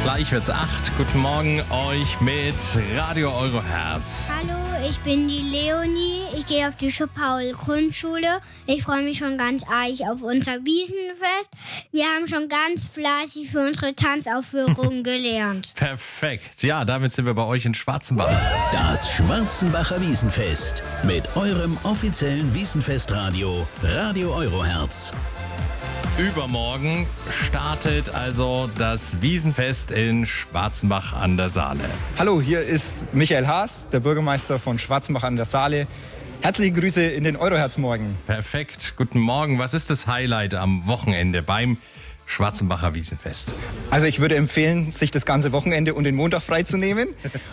Gleich wird's 8. Guten Morgen euch mit Radio Euroherz. Hallo, ich bin die Leonie. Ich gehe auf die Paul-Grundschule. Ich freue mich schon ganz arg auf unser Wiesenfest. Wir haben schon ganz fleißig für unsere Tanzaufführungen gelernt. Perfekt. Ja, damit sind wir bei euch in Schwarzenbach. Das Schwarzenbacher Wiesenfest mit eurem offiziellen Wiesenfestradio Radio Euroherz. Übermorgen startet also das Wiesenfest in Schwarzenbach an der Saale. Hallo, hier ist Michael Haas, der Bürgermeister von Schwarzenbach an der Saale. Herzliche Grüße in den Euroherzmorgen. Perfekt. Guten Morgen. Was ist das Highlight am Wochenende beim Schwarzenbacher Wiesenfest? Also ich würde empfehlen, sich das ganze Wochenende und den Montag freizunehmen.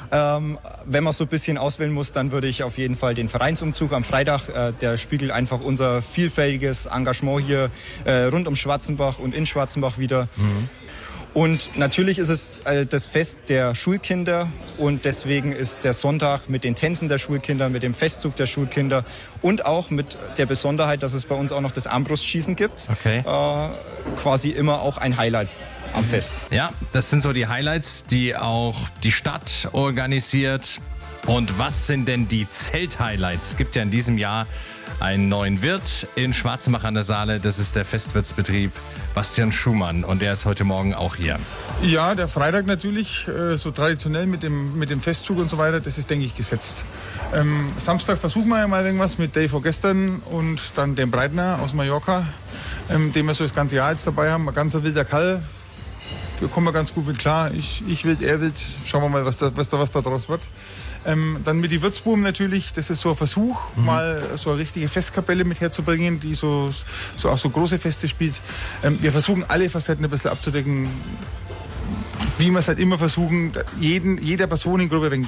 Wenn man so ein bisschen auswählen muss, dann würde ich auf jeden Fall den Vereinsumzug am Freitag, der spiegelt einfach unser vielfältiges Engagement hier rund um Schwarzenbach und in Schwarzenbach wieder. Und natürlich ist es das Fest der Schulkinder und deswegen ist der Sonntag mit den Tänzen der Schulkinder, mit dem Festzug der Schulkinder und auch mit der Besonderheit, dass es bei uns auch noch das Armbrustschießen gibt, quasi immer auch ein Highlight am Fest. Ja, das sind so die Highlights, die auch die Stadt organisiert. Und was sind denn die Zelt-Highlights? Es gibt ja in diesem Jahr einen neuen Wirt in Schwarzenbach an der Saale. Das ist der Festwirtsbetrieb Bastian Schumann und der ist heute Morgen auch hier. Ja, der Freitag natürlich, so traditionell mit dem Festzug und so weiter, das ist, denke ich, gesetzt. Samstag versuchen wir ja mal irgendwas mit Dave gestern und dann dem Breitner aus Mallorca, den wir so das ganze Jahr jetzt dabei haben. Ein ganzer wilder Kerl. Wir kommen ganz gut mit klar. Ich wild, er wild. Schauen wir mal, was da draus wird. Dann mit die Würzbuben natürlich, das ist so ein Versuch, mal so eine richtige Festkapelle mit herzubringen, die so auch so große Feste spielt. Wir versuchen alle Facetten ein bisschen abzudecken, wie wir es halt immer versuchen, jeder Personengruppe